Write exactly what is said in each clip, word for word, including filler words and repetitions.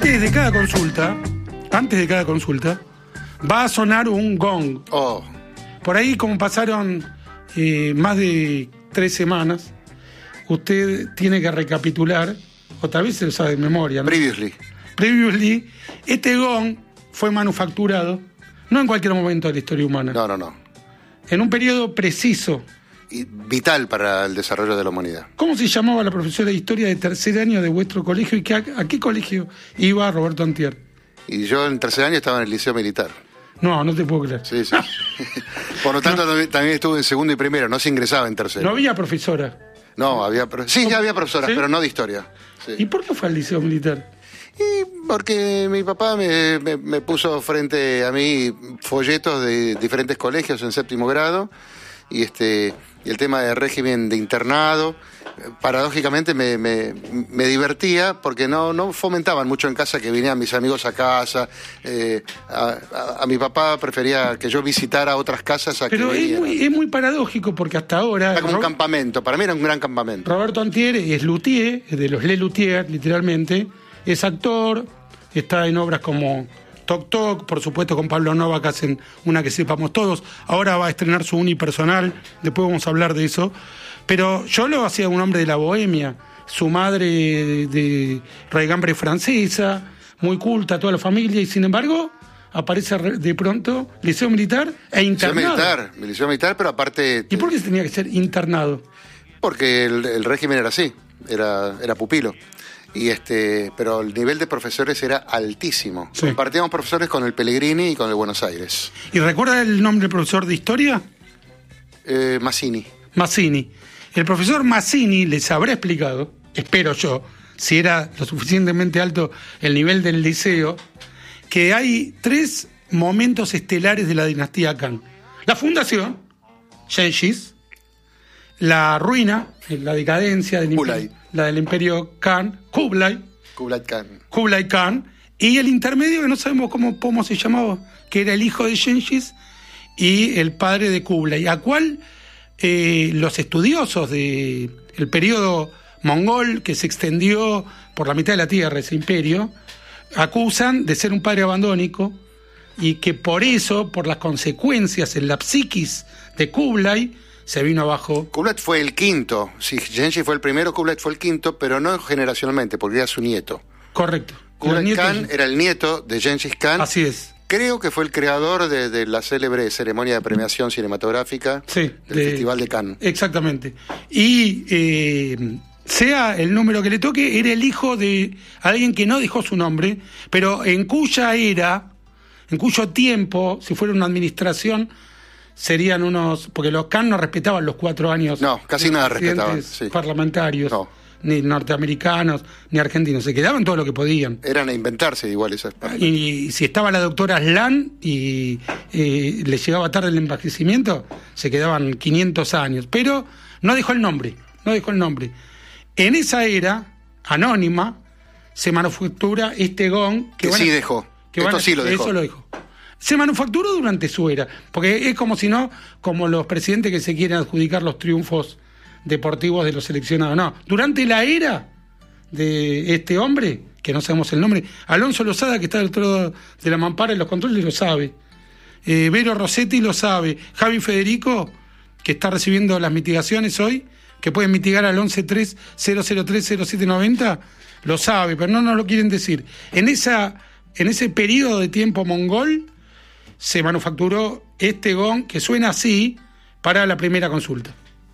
antes de cada consulta, antes de cada consulta, va a sonar un gong. Oh. Por ahí, como pasaron eh, más de tres semanas, usted tiene que recapitular, o tal vez se lo sabe de memoria, ¿no? Previously. Previously, este gong fue manufacturado, no en cualquier momento de la historia humana. No, no, no. En un periodo preciso. Y vital para el desarrollo de la humanidad. ¿Cómo se llamaba la profesora de historia de tercer año de vuestro colegio y que, a, a qué colegio iba Roberto Antier? Y yo en tercer año estaba en el liceo militar. No, no te puedo creer. Sí, sí. Por lo tanto, no. también, también estuve en segundo y primero, no se ingresaba en tercero. No había profesora. No, había... Sí, ya había profesoras, ¿Sí? pero no de historia. Sí. ¿Y por qué fue al liceo militar? Y porque mi papá me, me, me puso frente a mí folletos de diferentes colegios en séptimo grado y este y el tema del régimen de internado, paradójicamente me, me, me divertía porque no, no fomentaban mucho en casa que vinieran mis amigos a casa. Eh, a, a, a mi papá prefería que yo visitara otras casas a Pero que es muy, es muy paradójico porque hasta ahora... Era como un Ro- campamento, para mí era un gran campamento. Roberto Antier es luthier, es de los Le Luthier, literalmente. Es actor, está en obras como Toc Toc, por supuesto con Pablo Nova, que hacen una que sepamos todos. Ahora va a estrenar su unipersonal, después vamos a hablar de eso. Pero yo lo hacía un hombre de la bohemia. Su madre de, de raigambre francesa, muy culta, toda la familia, y sin embargo aparece de pronto liceo militar e internado. Liceo militar, liceo militar, pero aparte... ¿Y por qué tenía que ser internado? Porque el, el régimen era así, era, era pupilo. Y este, pero el nivel de profesores era altísimo. Sí. Compartíamos profesores con el Pellegrini y con el Buenos Aires. ¿Y recuerda el nombre del profesor de historia? Eh, Mazzini. Mazzini. El profesor Mazzini les habrá explicado, espero yo, si era lo suficientemente alto el nivel del liceo, que hay tres momentos estelares de la dinastía Khan. La fundación, Genghis, la ruina, la decadencia del Kublai. imperio, la del imperio Khan, Kublai, Kublai Khan. Kublai Khan, y el intermedio que no sabemos cómo, cómo se llamaba, que era el hijo de Genghis y el padre de Kublai, a cual eh, los estudiosos del periodo mongol que se extendió por la mitad de la tierra, ese imperio, acusan de ser un padre abandónico y que por eso, por las consecuencias en la psiquis de Kublai, se vino abajo. Kublai fue el quinto. Si Genghis fue el primero, Kublai fue el quinto, pero no generacionalmente, porque era su nieto. Correcto. Kublai Khan era el nieto de Genghis Khan. Así es. Creo que fue el creador de, de la célebre ceremonia de premiación cinematográfica Sí, del de, Festival de Cannes. Exactamente. Y eh, sea el número que le toque, era el hijo de alguien que no dejó su nombre, pero en cuya era, en cuyo tiempo, si fuera una administración, serían unos... Porque los Khan no respetaban los cuatro años. No, casi de nada presidentes respetaban, sí. parlamentarios, No. ni norteamericanos, ni argentinos. Se quedaban todo lo que podían. Eran a inventarse igual esas partes. Y si estaba la doctora Aslan y eh, le llegaba tarde el envejecimiento, se quedaban quinientos años. Pero no dejó el nombre, no dejó el nombre. En esa era, anónima, se manufactura este gong... Que, que van a, sí dejó. Que Esto van a, sí lo dejó. Eso lo dejó. Se manufacturó durante su era, porque es como si no, como los presidentes que se quieren adjudicar los triunfos deportivos de los seleccionados. No, durante la era de este hombre, que no sabemos el nombre, Alonso Lozada, que está del otro lado de la mampara en los controles, lo sabe. Eh, Vero Rossetti lo sabe. Javi Federico, que está recibiendo las mitigaciones hoy, que pueden mitigar al once tres cero cero tres cero siete noventa, lo sabe, pero no nos lo quieren decir. En esa, en ese periodo de tiempo mongol se manufacturó este gong que suena así para la primera consulta.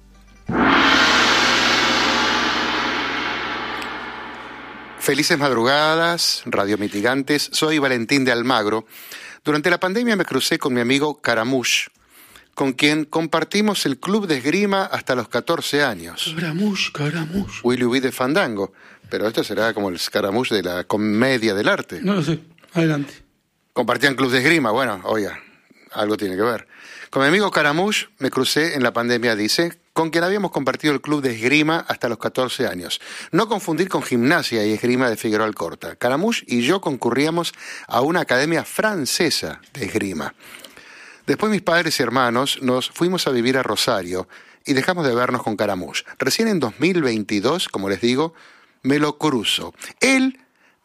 Felices madrugadas, radiomitigantes. Soy Valentín de Almagro. Durante la pandemia me crucé con mi amigo Caramush, con quien compartimos el club de esgrima hasta los catorce años. Caramush, Caramush. Willy Ubi de Fandango. Pero esto será como el Scaramouche de la comedia del arte. No lo sé. Adelante. Compartían club de esgrima. Bueno, oiga, algo tiene que ver. Con mi amigo Caramush me crucé en la pandemia, dice, con quien habíamos compartido el club de esgrima hasta los catorce años. No confundir con gimnasia y esgrima de Figueroa Alcorta. Caramush y yo concurríamos a una academia francesa de esgrima. Después mis padres y hermanos nos fuimos a vivir a Rosario y dejamos de vernos con Caramush. Recién en dos mil veintidós, como les digo, me lo cruzo. Él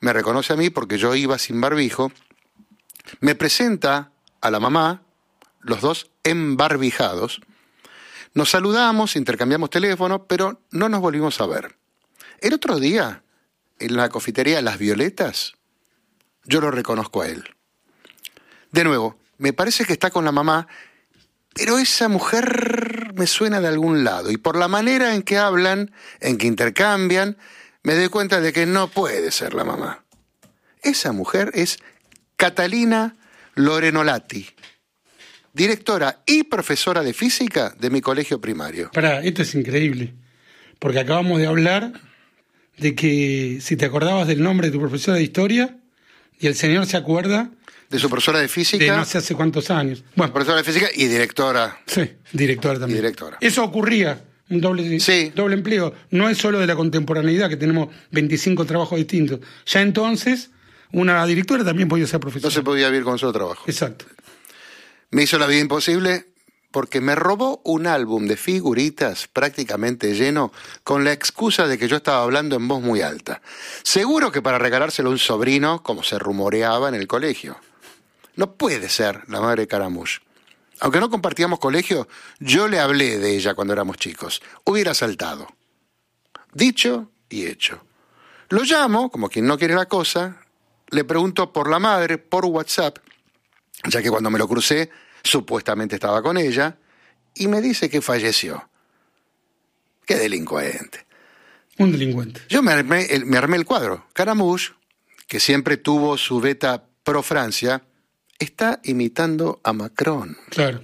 me reconoce a mí porque yo iba sin barbijo, me presenta a la mamá, los dos embarbijados, nos saludamos, intercambiamos teléfono, pero no nos volvimos a ver. El otro día, en la confitería Las Violetas, yo lo reconozco a él. De nuevo, me parece que está con la mamá, pero esa mujer me suena de algún lado, y por la manera en que hablan, en que intercambian, me doy cuenta de que no puede ser la mamá. Esa mujer es Catalina Lorenolati, directora y profesora de física de mi colegio primario. Pará, esto es increíble, porque acabamos de hablar de que si te acordabas del nombre de tu profesora de historia, y el señor se acuerda... De su profesora de física. De no sé hace cuántos años. Bueno, profesora de física y directora. Sí, directora también. Y directora. Eso ocurría, un doble, sí. doble empleo. No es solo de la contemporaneidad, que tenemos veinticinco trabajos distintos. Ya entonces, una directora también podía ser profesora. No se podía vivir con solo trabajo. Exacto. Me hizo la vida imposible porque me robó un álbum de figuritas prácticamente lleno con la excusa de que yo estaba hablando en voz muy alta. Seguro que para regalárselo a un sobrino, como se rumoreaba en el colegio. No puede ser la madre de Caramush. Aunque no compartíamos colegio, yo le hablé de ella cuando éramos chicos. Hubiera saltado. Dicho y hecho. Lo llamo, como quien no quiere la cosa, le pregunto por la madre, por WhatsApp, ya que cuando me lo crucé, supuestamente estaba con ella, y me dice que falleció. ¡Qué delincuente! Un delincuente. Yo me armé el, me armé el cuadro. Caramush, que siempre tuvo su beta pro Francia, está imitando a Macron. Claro.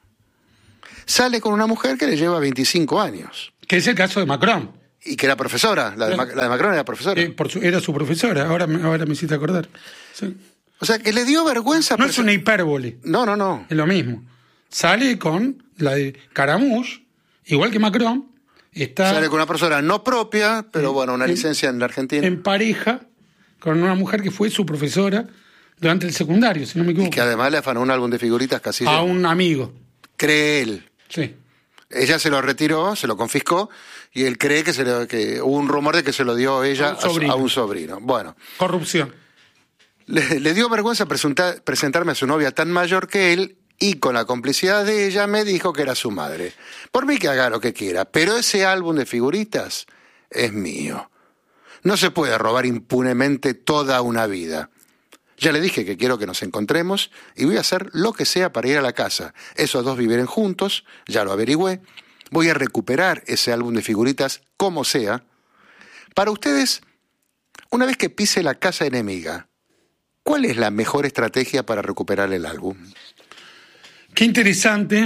Sale con una mujer que le lleva veinticinco años. Que es el caso de Macron. Y que era profesora. La de, claro. la de Macron era profesora. Eh, por su, era su profesora. Ahora, ahora me hiciste acordar. Sí. O sea, que le dio vergüenza... No es una hipérbole. No, no, no. Es lo mismo. Sale con la de Caramush, igual que Macron. Está Sale con una profesora no propia, pero en, bueno, una en, licencia en la Argentina. En pareja con una mujer que fue su profesora durante el secundario, si no me equivoco. Y que además le afanó un álbum de figuritas casi... A un amigo. Cree él. Sí. Ella se lo retiró, se lo confiscó, y él cree que, se le, que hubo un rumor de que se lo dio ella a un, a, a un sobrino. Bueno. Corrupción. Le, le dio vergüenza presentar, presentarme a su novia tan mayor que él, y con la complicidad de ella me dijo que era su madre. Por mí que haga lo que quiera, pero ese álbum de figuritas es mío. No se puede robar impunemente toda una vida. Ya le dije que quiero que nos encontremos y voy a hacer lo que sea para ir a la casa. Esos dos vivirán juntos, ya lo averigüé. Voy a recuperar ese álbum de figuritas como sea. Para ustedes, una vez que pise la casa enemiga, ¿cuál es la mejor estrategia para recuperar el álbum? Qué interesante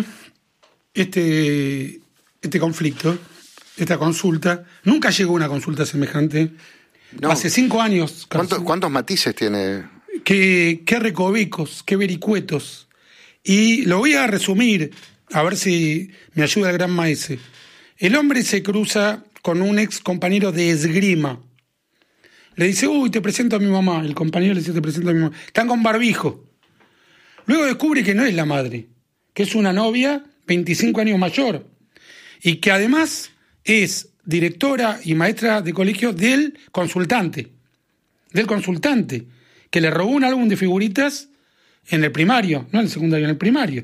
este, este conflicto, esta consulta. Nunca llegó una consulta semejante. No. Hace cinco años. ¿Cuántos, ¿Cuántos matices tiene? Qué, qué recovecos, qué vericuetos. Y lo voy a resumir, a ver si me ayuda el gran maese. El hombre se cruza con un ex compañero de esgrima. Le dice, uy, te presento a mi mamá. El compañero le dice, te presento a mi mamá. Están con barbijo. Luego descubre que no es la madre, que es una novia veinticinco años mayor. Y que además es directora y maestra de colegio del consultante. Del consultante. Que le robó un álbum de figuritas en el primario, no en el secundario, en el primario.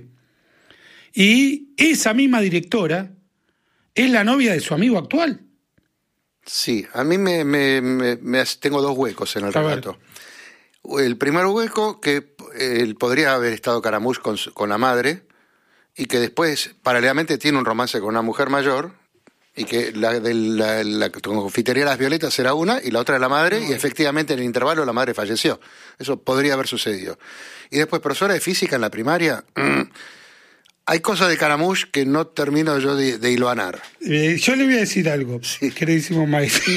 Y esa misma directora es la novia de su amigo actual. Sí, a mí me, me, me, me tengo dos huecos en el a relato. Ver. El primer hueco, que él podría haber estado Caramush con, con la madre, y que después, paralelamente, tiene un romance con una mujer mayor, y que la de la, la, la confitería Las Violetas era una y la otra era la madre, no, y efectivamente en el intervalo la madre falleció. Eso podría haber sucedido. Y después, profesora de física en la primaria, mmm, hay cosas de Caramush que no termino yo de, de hilvanar. Eh, yo le voy a decir algo, sí. Queridísimo maestro.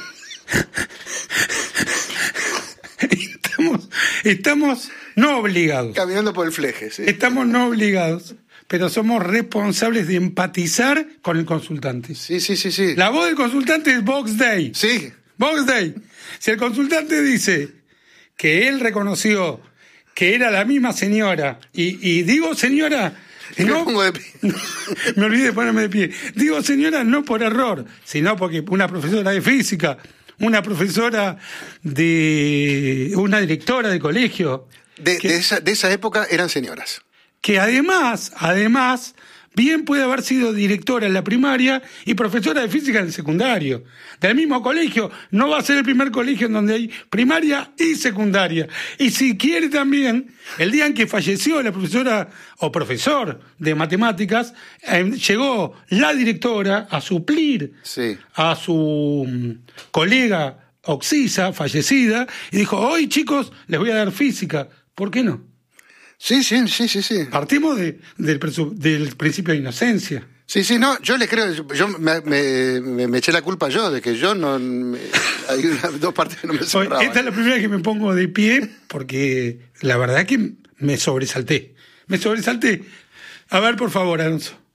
estamos, estamos no obligados. Caminando por el fleje, sí. Estamos no obligados. Pero somos responsables de empatizar con el consultante. Sí, sí, sí, sí. La voz del consultante es Vox Day. Sí. Vox Day. Si el consultante dice que él reconoció que era la misma señora, y, y digo señora... No, me pongo de pie. No, me olvidé de ponerme de pie. Digo señora no por error, sino porque una profesora de física, una profesora de una directora de colegio. De, que, de, esa, de esa época eran señoras. Que además, además, bien puede haber sido directora en la primaria y profesora de física en el secundario. Del mismo colegio, no va a ser el primer colegio en donde hay primaria y secundaria. Y si quiere también, el día en que falleció la profesora o profesor de matemáticas, eh, llegó la directora a suplir sí. a su colega Oxisa, fallecida, y dijo, hoy chicos, les voy a dar física. ¿Por qué no? Sí, sí, sí, sí, sí. Partimos de, del, del principio de inocencia. Sí, sí, no, yo le creo, yo me, me, me, me eché la culpa yo, de que yo no, me, hay una, dos partes que no me cerraban. Esta es la primera que me pongo de pie, porque la verdad que me sobresalté, me sobresalté. A ver, por favor, Alonso.